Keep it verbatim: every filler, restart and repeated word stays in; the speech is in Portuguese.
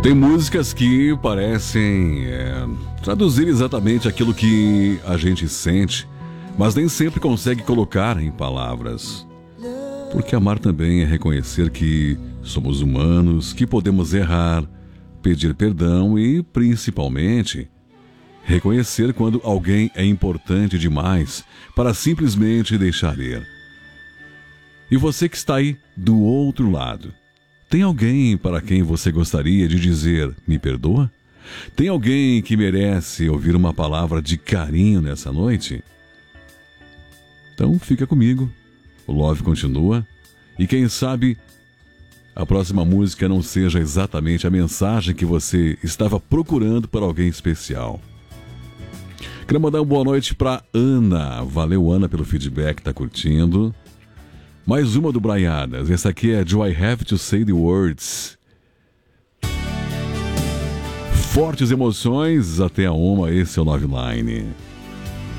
Tem músicas que parecem é, traduzir exatamente aquilo que a gente sente, mas nem sempre consegue colocar em palavras. Porque amar também é reconhecer que somos humanos, que podemos errar, pedir perdão e, principalmente, reconhecer quando alguém é importante demais para simplesmente deixar ir. E você que está aí do outro lado, tem alguém para quem você gostaria de dizer me perdoa? Tem alguém que merece ouvir uma palavra de carinho nessa noite? Então fica comigo, o Love continua, e quem sabe a próxima música não seja exatamente a mensagem que você estava procurando para alguém especial. Quero mandar uma boa noite para Ana. Valeu, Ana, pelo feedback, tá curtindo. Mais uma do Braiadas. Essa aqui é Do I Have to Say the Words? Fortes emoções até a uma. Esse é o Love Line.